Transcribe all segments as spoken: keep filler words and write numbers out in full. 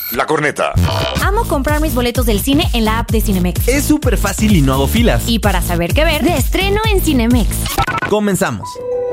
La Corneta. Amo comprar mis boletos del cine en la app de Cinemex. Es súper fácil y no hago filas. Y para saber qué ver, de estreno en Cinemex. Comenzamos.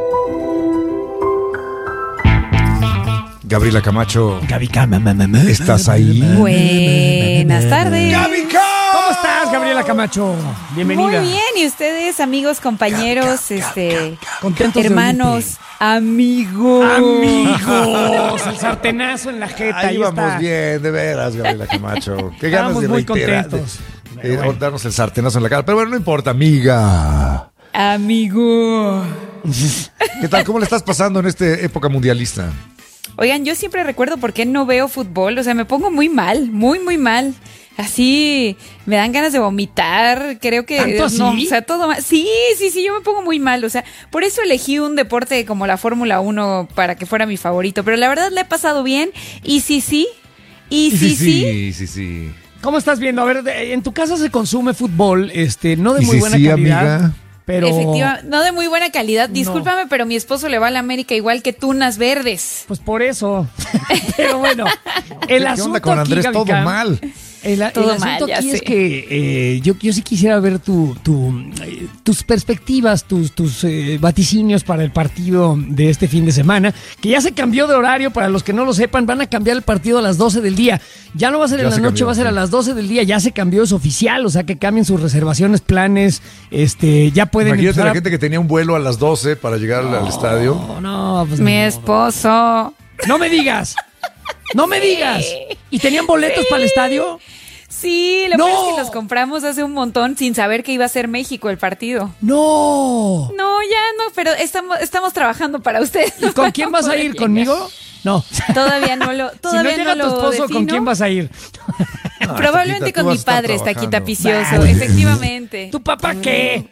Gabriela Camacho. Gaby Cama, ¿Estás ahí? Buenas tardes. ¡Gaby Cama! ¿Cómo estás, Gabriela Camacho? Bienvenida. Muy bien, y ustedes, amigos, compañeros, este, Contentos de hermanos, oírte. amigos. Amigos, el sartenazo en la jeta. Ahí ahí vamos está. bien, de veras, Gabriela Camacho. Qué ganas Estamos de muy reiterar, contentos. de- de Bueno. darnos el sartenazo en la cara. Pero bueno, no importa, amiga. Amigo. ¿Qué tal? ¿Cómo le estás pasando en esta época mundialista? Oigan, yo siempre recuerdo por qué no veo fútbol, o sea, me pongo muy mal, muy, muy mal. Así, me dan ganas de vomitar, creo que... ¿Tanto así? No, o sea, todo mal. Sí, sí, sí, yo me pongo muy mal, o sea, por eso elegí un deporte como la Fórmula uno para que fuera mi favorito, pero la verdad la he pasado bien, y sí, sí, y sí, sí. sí, sí, sí. ¿Cómo estás viendo? A ver, de- en tu casa se consume fútbol, este, no de Y muy sí, buena sí, calidad, amiga. pero... Efectivamente, no de muy buena calidad. Discúlpame, pero mi esposo le va a la América igual que tunas verdes. Pues por eso. Pero bueno, el ¿Qué asunto onda con aquí, Andrés? Gaby Todo Cam, mal. El, el Todo asunto mal, ya aquí es sé. que eh, yo, yo sí quisiera ver tu, tu, eh, tus perspectivas, tus, tus eh, vaticinios para el partido de este fin de semana, que ya se cambió de horario. Para los que no lo sepan, van a cambiar el partido a las doce del día. Ya no va a ser Ya en la se noche, cambió, va a ser sí. a las doce del día. Ya se cambió, es oficial, o sea que cambien sus reservaciones, planes, este, ya pueden Imagínate empezar la a- gente que tenía un vuelo a las doce para llegar al- al estadio. No, no, pues Mi no. esposo. No me digas. No me digas. ¿Y tenían boletos para el estadio? Sí, lo ¡No! peor es que los compramos hace un montón sin saber que iba a ser México el partido. No. No, ya no, pero estamos, estamos trabajando para ustedes. ¿Y con quién vas a ir? ¿Conmigo? No. Todavía no lo, Si no todavía llega no tu lo esposo, ¿con defino. quién vas a ir? Probablemente Taquita, tú con vas mi a estar padre, Taquita trabajando. Picioso, Bah. efectivamente. ¿Tu papá qué?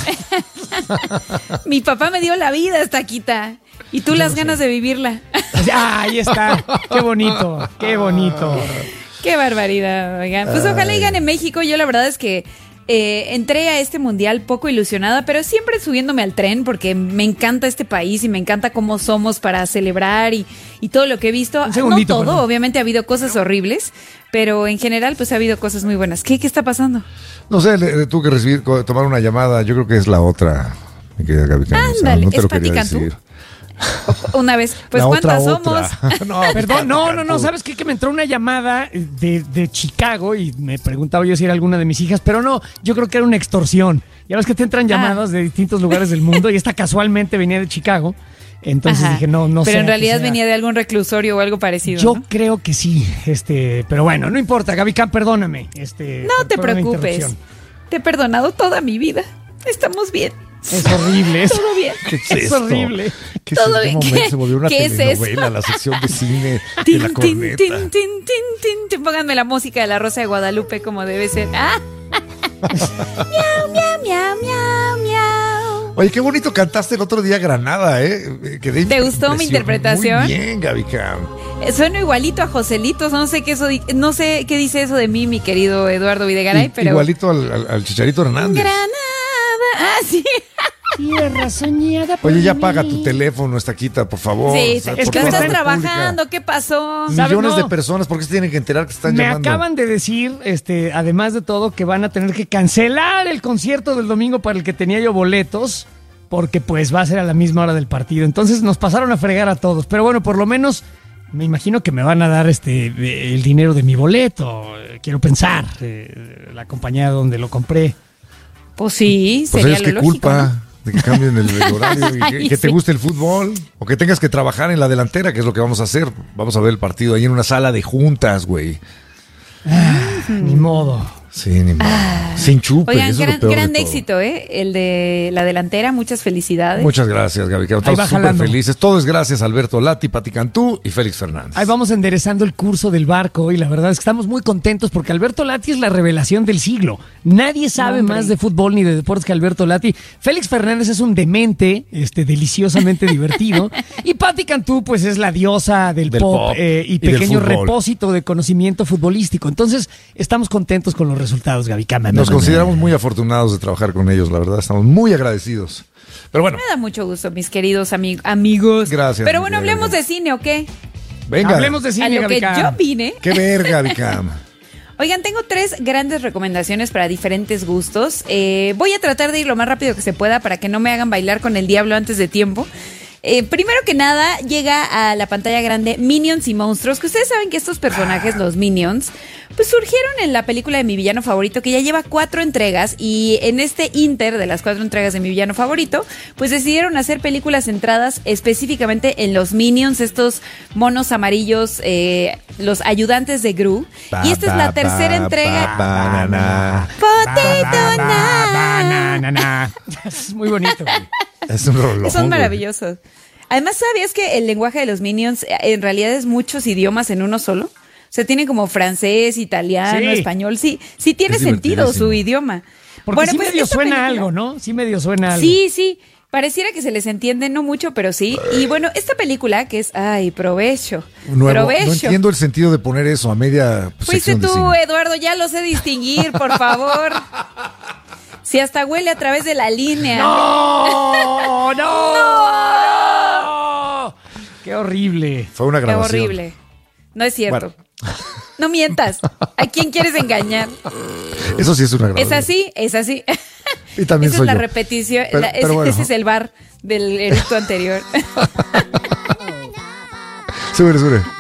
Mi papá me dio la vida, Taquita. Y tú las ganas de vivirla. Ah, ahí está. Qué bonito, qué bonito. Qué barbaridad, oigan. Pues ojalá y gane México. Yo la verdad es que eh, entré a este mundial poco ilusionada, pero siempre subiéndome al tren porque me encanta este país y me encanta cómo somos para celebrar y, y todo lo que he visto. Un segundito, no todo, perdón. obviamente ha habido cosas horribles, pero en general pues ha habido cosas muy buenas. ¿Qué, qué está pasando? No sé, le, le tuve que recibir, co- tomar una llamada. Yo creo que es la otra, mi querida Gaby Cama. O sea, Ándale, no te ¿es lo Pati quería Cantú? decir. Una vez, pues La otra, ¿cuántas otra. somos? No, pues, Perdón, no, no, no, Cantú. ¿sabes qué? Que me entró una llamada de, de Chicago y me preguntaba yo si era alguna de mis hijas, pero no, yo creo que era una extorsión. Ya ves que te entran llamadas de distintos lugares del mundo y esta casualmente venía de Chicago. Entonces Ajá. dije, no, no sé. Pero en que realidad sea. venía de algún reclusorio o algo parecido. Yo ¿no? creo que sí, este, pero bueno, no importa, Gaby Cam, perdóname. Este, No por- te por una preocupes. interrupción. Te he perdonado toda mi vida. Estamos bien. Es horrible, es, Todo bien. ¿Qué es, es esto? horrible. ¿Qué es Todo este bien. momento? ¿Qué- Se volvió una qué es telenovela, eso? la sección de cine de Tin, la tin, corneta. tin, tin, tin, tin, tin. Pónganme la música de la Rosa de Guadalupe como debe ser. ¡Ah! Miau, miau, miau, miau, miau. Oye, qué bonito cantaste el otro día Granada, ¿eh? Quedé ¿Te gustó mi impresionado. interpretación? Muy bien, Gaby Cam. Eh, Sueno igualito a Joselito, no sé qué eso, di- no sé qué dice eso de mí, mi querido Eduardo Videgaray, I- pero Igualito al, al- al Chicharito Hernández. Granada. Ah, sí. Tierra soñada por Oye, ya mí. paga tu teléfono, Estaquita, por favor. Sí, O sea, es por que toda estás la República. trabajando, ¿qué pasó? ¿Sabes? Millones No. de personas, ¿por qué se tienen que enterar que te están Me llamando? acaban de decir, este, además de todo, que van a tener que cancelar el concierto del domingo para el que tenía yo boletos, porque pues va a ser a la misma hora del partido. Entonces nos pasaron a fregar a todos. Pero bueno, por lo menos me imagino que me van a dar este eh, el dinero de mi boleto. Eh, Quiero pensar, eh, la compañía donde lo compré. Pues sí, Pues sería ellos lo qué lógico, culpa ¿no? de que cambien el, el horario y que, Ay, que te sí. guste el fútbol o que tengas que trabajar en la delantera, que es lo que vamos a hacer. Vamos a ver el partido ahí en una sala de juntas, güey. Ni modo. Sí, ni modo. Sin chupe. Oigan, eso es lo gran, peor de gran todo. éxito, ¿eh? El de la delantera, muchas felicidades. Muchas gracias, Gaby. Ahí Estamos va súper jalando. felices. Todo es gracias a Alberto Lati, Pati Cantú y Félix Fernández. Ahí vamos enderezando el curso del barco y la verdad es que estamos muy contentos porque Alberto Lati es la revelación del siglo. Nadie sabe Hombre. más de fútbol ni de deportes que Alberto Lati. Félix Fernández es un demente, este, deliciosamente divertido. Y Pati Cantú, pues es la diosa del, Del pop, pop eh, y y del pequeño fútbol. repósito de conocimiento futbolístico. Entonces, estamos contentos con los resultados, Gaby Cama. Nos consideramos muy afortunados de trabajar con ellos, la verdad. Estamos muy agradecidos. Pero bueno, Me da mucho gusto, mis queridos ami- amigos. Gracias, Pero mi bueno, querida hablemos Gaby. de cine, ¿o qué? Venga. Hablemos de A cine, lo que Gaby yo Cam. vine. Qué verga, Vicam. Oigan, tengo tres grandes recomendaciones para diferentes gustos. Eh, voy a tratar de ir lo más rápido que se pueda para que no me hagan bailar con el diablo antes de tiempo. Eh, primero que nada, llega a la pantalla grande Minions y Monstruos, que ustedes saben que estos personajes, los Minions, pues surgieron en la película de Mi Villano Favorito, que ya lleva cuatro entregas, y en este inter de las cuatro entregas de Mi Villano Favorito, pues decidieron hacer películas centradas específicamente en los Minions, estos monos amarillos, eh, los ayudantes de Gru. Y esta es la tercera entrega. Banana. Potato na. Banana. Es muy bonito, güey. Es un rollo. Son maravillosos. Además, ¿sabías que el lenguaje de los Minions eh, en realidad es muchos idiomas en uno solo? O sea, tiene como francés, italiano, Sí. español. Sí, sí tiene Es sentido su divertidísimo. idioma. Porque Bueno, sí pues, medio esta suena película- algo, ¿no? Sí medio suena algo. Sí, sí. Pareciera que se les entiende, no mucho, pero sí. Y bueno, esta película que es, ay, provecho. Nuevo. Provecho. No entiendo el sentido de poner eso a media pues, Fuiste sección de tú, cine. Eduardo, ya lo sé distinguir, por favor. Si hasta huele a través de la línea. ¡No! ¡No! ¡No! ¡Qué horrible! Fue una Qué grabación. horrible. No es cierto. Bueno. No mientas. ¿A quién quieres engañar? Eso sí es una grabación. Es así, es así. Y también Esa soy es la yo. repetición. Pero- la- pero ese, bueno. ese es el bar del eructo anterior. Sube, sube.